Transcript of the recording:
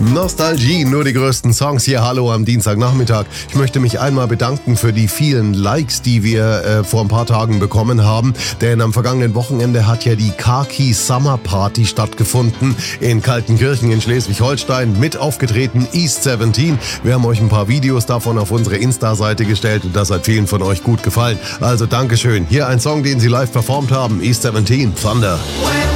Nostalgie, nur die größten Songs hier. Hallo am Dienstagnachmittag. Ich möchte mich einmal bedanken für die vielen Likes, die wir vor ein paar Tagen bekommen haben. Denn am vergangenen Wochenende hat ja die Khaki Summer Party stattgefunden in Kaltenkirchen in Schleswig-Holstein. Mit aufgetreten East 17. Wir haben euch ein paar Videos davon auf unsere Insta-Seite gestellt und das hat vielen von euch gut gefallen. Also Dankeschön. Hier ein Song, den sie live performt haben. East 17, Thunder.